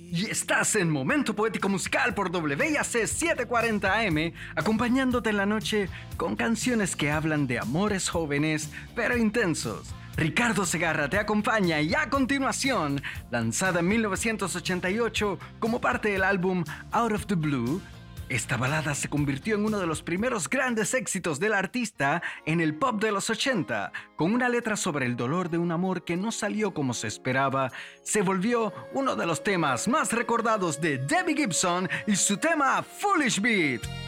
Y estás en Momento Poético Musical por WIAC 740 AM, acompañándote en la noche con canciones que hablan de amores jóvenes pero intensos. Ricardo Segarra te acompaña y a continuación, lanzada en 1988 como parte del álbum Out of the Blue, esta balada se convirtió en uno de los primeros grandes éxitos del artista en el pop de los 80. Con una letra sobre el dolor de un amor que no salió como se esperaba, se volvió uno de los temas más recordados de Debbie Gibson y su tema Foolish Beat.